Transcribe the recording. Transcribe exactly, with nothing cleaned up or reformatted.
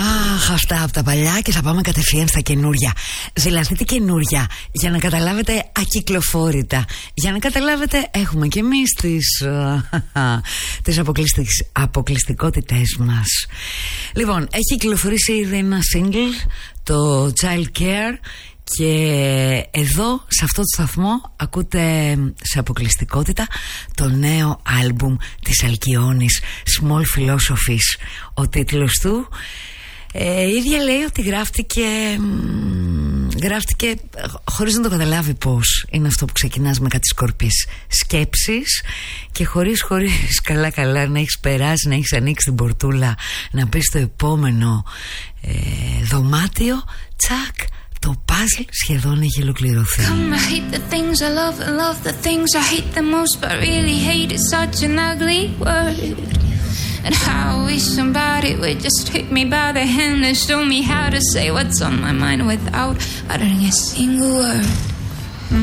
Αχ, αυτά από τα παλιά και θα πάμε κατευθείαν στα καινούρια. Δηλαδή τι καινούρια, για να καταλάβετε, ακυκλοφόρητα. Για να καταλάβετε, έχουμε κι εμείς τις, τις αποκλειστικότητες μας. Λοιπόν, έχει κυκλοφορήσει ήδη ένα single, το Child Care. Και εδώ, σε αυτό το σταθμό, ακούτε σε αποκλειστικότητα το νέο άλμπουμ της Αλκιόνης, Small Philosophies. Ο τίτλος του ε, η ίδια λέει ότι γράφτηκε γράφτηκε χωρίς να το καταλάβει πώς. Είναι αυτό που ξεκινάς με κάτι σκόρπιες σκέψεις και χωρίς χωρίς καλά καλά να έχεις περάσει, να έχεις ανοίξει την πορτούλα, να μπεις στο επόμενο ε, δωμάτιο, τσακ, το παζλ σχεδόν έχει ολοκληρωθεί. Come, I hate the things I love and love the things I hate the most, but really hate is such an ugly word. And how I wish somebody would just take me by the hand and show me how to say what's on my mind without uttering a single word.